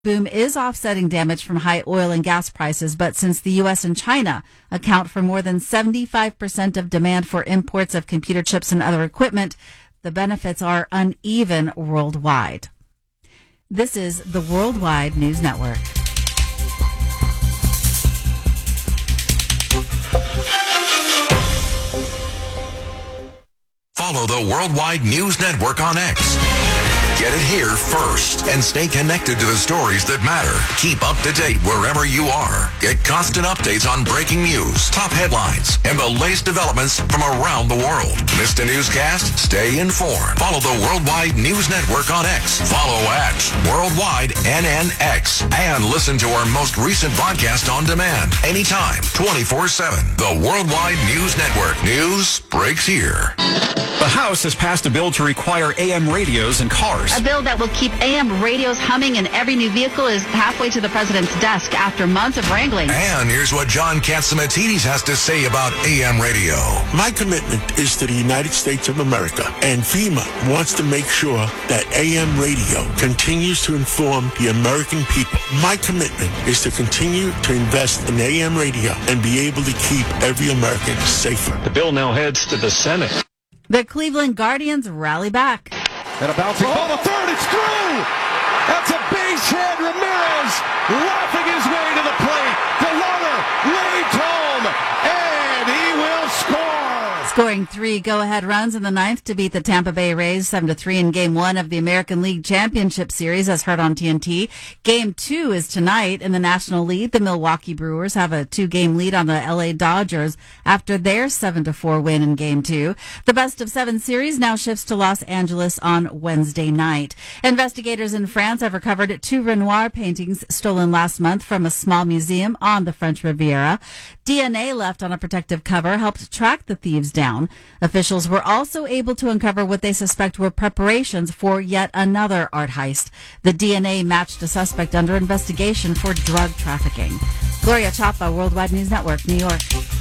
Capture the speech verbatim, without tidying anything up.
Boom is offsetting damage from high oil and gas prices, but since the U S and China account for more than seventy-five percent of demand for imports of computer chips and other equipment, the benefits are uneven worldwide. This is the Worldwide News Network. Follow the Worldwide News Network on X. Get it here first and stay connected to the stories that matter. Keep up to date wherever you are. Get constant updates on breaking news, top headlines, and the latest developments from around the world. Missed a newscast? Stay informed. Follow the Worldwide News Network on X. Follow at Worldwide N N X. And listen to our most recent broadcast on demand anytime, twenty-four seven. The Worldwide News Network. News breaks here. The House has passed a bill to require A M radios in cars. A bill that will keep A M radios humming in every new vehicle is halfway to the president's desk after months of wrangling. And here's what John Catsimatidis has to say about A M radio. My commitment is to the United States of America, and FEMA wants to make sure that A M radio continues to inform the American people. My commitment is to continue to invest in A M radio and be able to keep every American safer. The bill now heads to the Senate. The Cleveland Guardians rally back. And a bouncing ball to third, it's through! That's a base hit, Ramirez laughing his way to the plate. DeLauder waved home, and he will score! Scoring three go-ahead runs in the ninth to beat the Tampa Bay Rays seven to three in Game one of the American League Championship Series, as heard on T N T. Game two is tonight in the National League. The Milwaukee Brewers have a two-game lead on the L A Dodgers after their seven to four win in Game two. The best of seven series now shifts to Los Angeles on Wednesday night. Investigators in France have recovered two Renoir paintings stolen last month from a small museum on the French Riviera. D N A left on a protective cover helped track the thieves down. Officials were also able to uncover what they suspect were preparations for yet another art heist. The D N A matched a suspect under investigation for drug trafficking. Gloria Chapa, Worldwide News Network, New York.